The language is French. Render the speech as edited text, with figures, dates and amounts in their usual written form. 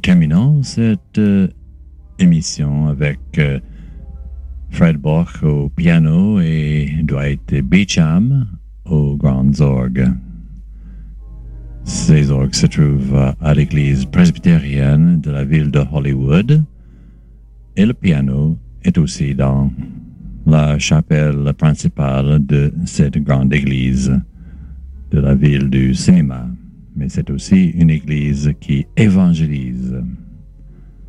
terminons cette émission avec Fred Boch au piano et Dwight Beecham aux grandes orgues. Ces orgues se trouvent à l'église presbytérienne de la ville de Hollywood et le piano est aussi dans la chapelle principale de cette grande église de la ville du cinéma. Mais c'est aussi une église qui évangélise.